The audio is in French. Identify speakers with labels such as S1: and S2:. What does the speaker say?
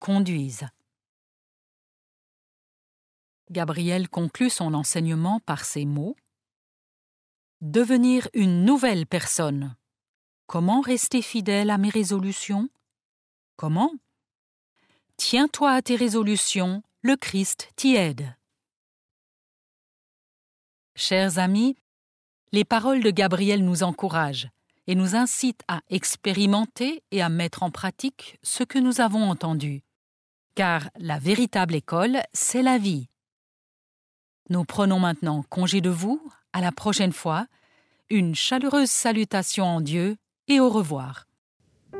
S1: conduisent. Gabriel conclut son enseignement par ces mots. Devenir une nouvelle personne. Comment rester fidèle à mes résolutions? Comment? Tiens-toi à tes résolutions, le Christ t'y aide. Chers amis, les paroles de Gabriel nous encouragent et nous incitent à expérimenter et à mettre en pratique ce que nous avons entendu. Car la véritable école, c'est la vie. Nous prenons maintenant congé de vous, à la prochaine fois, une chaleureuse salutation en Dieu et au revoir.